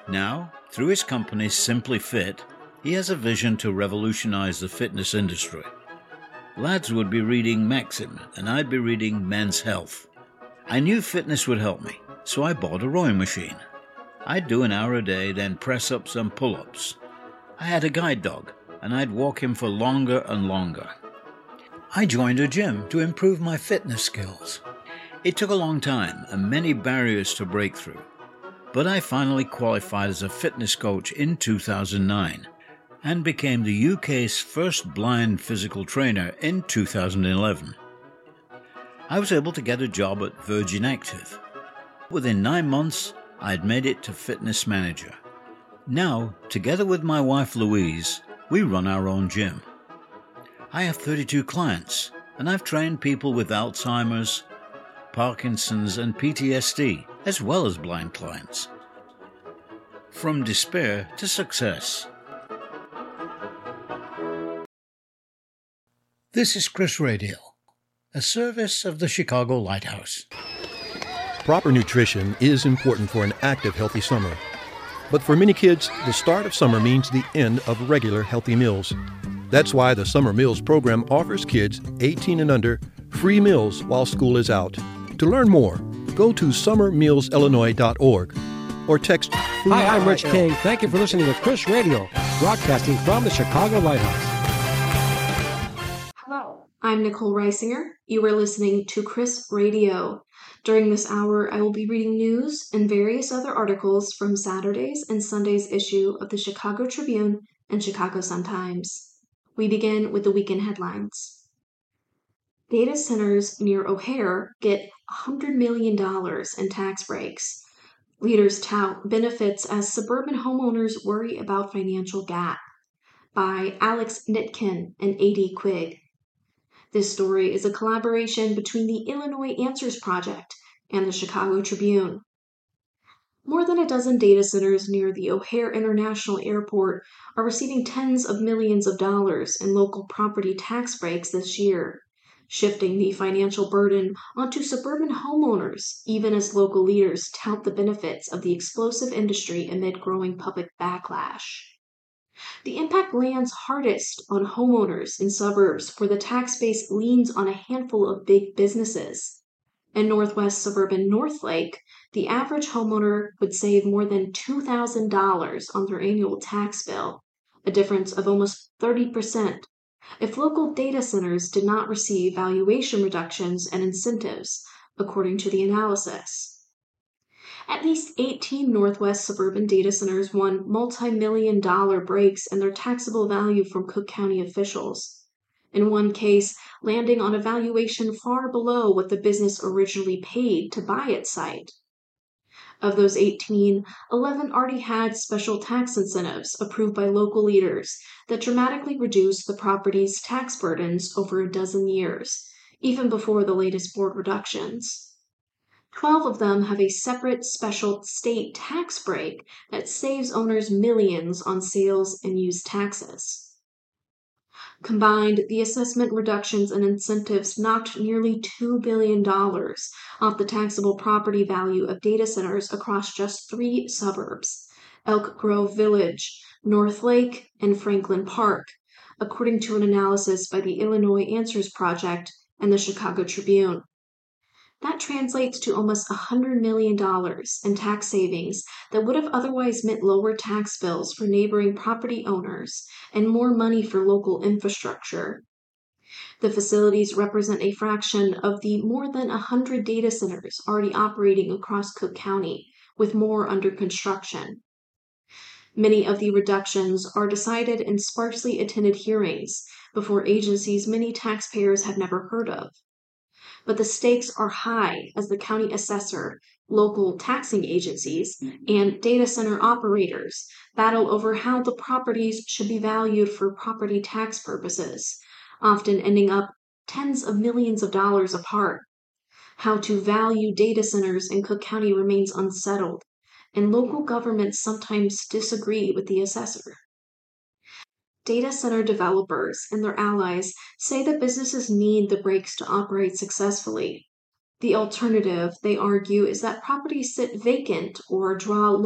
Now, through his company Simply Fit, he has a vision to revolutionize the fitness industry. Lads would be reading Maxim, and I'd be reading Men's Health. I knew fitness would help me, so I bought a rowing machine. I'd do an hour a day, then press up some pull-ups. I had a guide dog, and I'd walk him for longer and longer. I joined a gym to improve my fitness skills. It took a long time and many barriers to break through, but I finally qualified as a fitness coach in 2009 and became the UK's first blind physical trainer in 2011. I was able to get a job at Virgin Active. Within 9 months, I had made it to fitness manager. Now, together with my wife Louise, we run our own gym. I have 32 clients, and I've trained people with Alzheimer's, Parkinson's, and PTSD, as well as blind clients. From despair to success. This is Chris Radio, a service of the Chicago Lighthouse. Proper nutrition is important for an active, healthy summer. But for many kids, the start of summer means the end of regular healthy meals. That's why the Summer Meals program offers kids 18 and under free meals while school is out. To learn more, go to summermealsillinois.org or text food. Hi, I'm Rich King. Thank you for listening to Chris Radio, broadcasting from the Chicago Lighthouse. Hello, I'm Nicole Reisinger. You are listening to Chris Radio. During this hour, I will be reading news and various other articles from Saturday's and Sunday's issue of the Chicago Tribune and Chicago Sun-Times. We begin with the weekend headlines. Data centers near O'Hare get $100 million in tax breaks. Leaders tout benefits as suburban homeowners worry about financial gap. By Alex Nitkin and A.D. Quigg. This story is a collaboration between the Illinois Answers Project and the Chicago Tribune. More than a dozen data centers near the O'Hare International Airport are receiving tens of millions of dollars in local property tax breaks this year, shifting the financial burden onto suburban homeowners, even as local leaders tout the benefits of the explosive industry amid growing public backlash. The impact lands hardest on homeowners in suburbs where the tax base leans on a handful of big businesses. In northwest suburban Northlake, the average homeowner would save more than $2,000 on their annual tax bill, a difference of almost 30%, if local data centers did not receive valuation reductions and incentives, according to the analysis. At least 18 northwest suburban data centers won multi-million-dollar breaks in their taxable value from Cook County officials. In one case, landing on a valuation far below what the business originally paid to buy its site. Of those 18, 11 already had special tax incentives approved by local leaders that dramatically reduced the property's tax burdens over a dozen years, even before the latest board reductions. 12 of them have a separate special state tax break that saves owners millions on sales and use taxes. Combined, the assessment reductions and incentives knocked nearly $2 billion off the taxable property value of data centers across just 3 suburbs, Elk Grove Village, Northlake, and Franklin Park, according to an analysis by the Illinois Answers Project and the Chicago Tribune. That translates to almost $100 million in tax savings that would have otherwise meant lower tax bills for neighboring property owners and more money for local infrastructure. The facilities represent a fraction of the more than 100 data centers already operating across Cook County, with more under construction. Many of the reductions are decided in sparsely attended hearings before agencies many taxpayers have never heard of. But the stakes are high as the county assessor, local taxing agencies, and data center operators battle over how the properties should be valued for property tax purposes, often ending up tens of millions of dollars apart. How to value data centers in Cook County remains unsettled, and local governments sometimes disagree with the assessor. Data center developers and their allies say that businesses need the breaks to operate successfully. The alternative, they argue, is that properties sit vacant or draw